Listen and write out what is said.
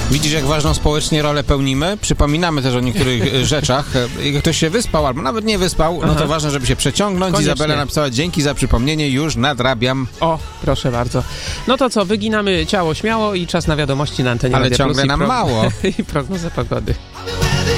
Widzisz, jak ważną społecznie rolę pełnimy? Przypominamy też o niektórych rzeczach. Jak ktoś się wyspał, albo nawet nie wyspał, no to ważne, żeby się przeciągnąć. Koniecznie. Izabela napisała, dzięki za przypomnienie, już nadrabiam. O, proszę bardzo. No to co, wyginamy ciało śmiało i czas na wiadomości na antenie. Ale ciągle nam mało. I prognozę pogody.